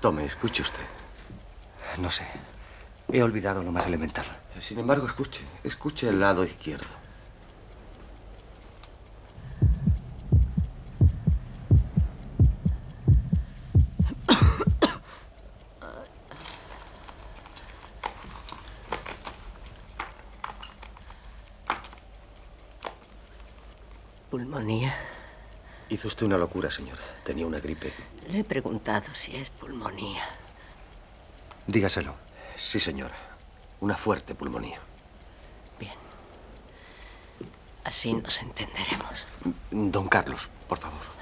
Tome, escuche usted. No sé. He olvidado lo más elemental. Sin embargo, escuche el lado izquierdo. ¿Pulmonía? Hizo usted una locura, señora. Tenía una gripe. Le he preguntado si es pulmonía. Dígaselo. Sí, señora. Una fuerte pulmonía. Bien. Así nos entenderemos. Don Carlos, por favor.